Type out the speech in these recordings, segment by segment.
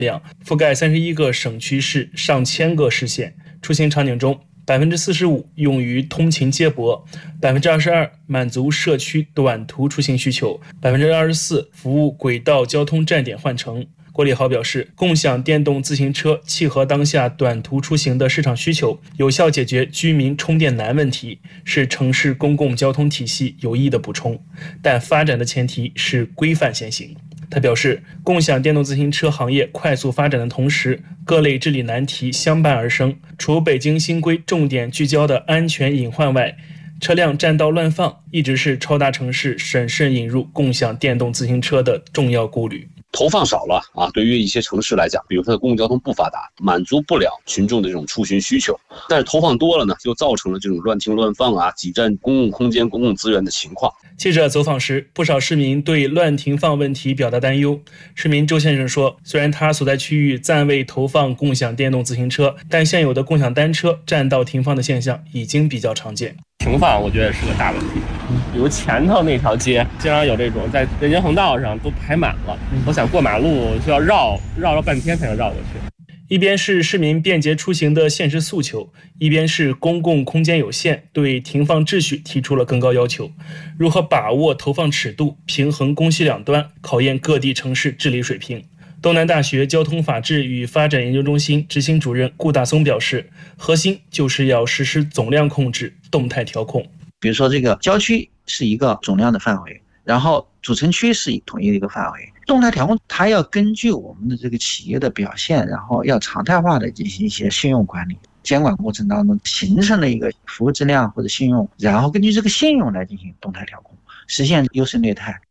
量，覆盖31个省区市、上千个市县。出行场景中，45%用于通勤接驳，22%满足社区短途出行需求，24%服务轨道交通站点换乘。郭立豪表示，共享电动自行车契合当下短途出行的市场需求，有效解决居民充电难问题，是城市公共交通体系有益的补充，但发展的前提是规范先行。他表示，共享电动自行车行业快速发展的同时，各类治理难题相伴而生。除北京新规重点聚焦的安全隐患外，车辆占道乱放一直是超大城市审慎引入共享电动自行车的重要顾虑。 投放少了啊，对于一些城市来讲，比如它的公共交通不发达，满足不了群众的这种出行需求。但是投放多了呢，就造成了这种乱停乱放啊，挤占公共空间、公共资源的情况。 记者走访时，不少市民对乱停放问题表达担忧。市民周先生说，虽然他所在区域暂未投放共享电动自行车，但现有的共享单车占道停放的现象已经比较常见。 停放我觉得是个大问题，比如前头那条街经常有这种在人行横道上都排满了，我想过马路需要绕半天才能绕过去。 一边是市民便捷出行的现实诉求，一边是公共空间有限，对停放秩序提出了更高要求。如何把握投放尺度，平衡供需两端，考验各地城市治理水平。东南大学交通法治与发展研究中心执行主任顾大松表示，核心就是要实施总量控制、动态调控。 比如说这个郊区是一个总量的范围，然后主城区是统一的一个范围。动态调控它要根据我们的这个企业的表现，然后要常态化的进行一些信用管理。监管过程当中形成了一个服务质量或者信用，然后根据这个信用来进行动态调控，实现优胜劣汰。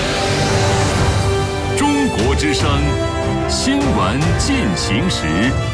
中国之声新闻进行时。